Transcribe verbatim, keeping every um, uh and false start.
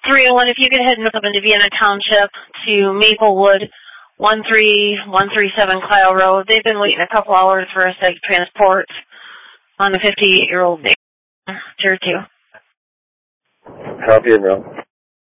three oh one, if you could head up into Vienna Township to Maplewood, one three one three seven Kyle Road. They've been waiting a couple hours for us to transport on the fifty-eight-year-old Tier two. Copy it, bro.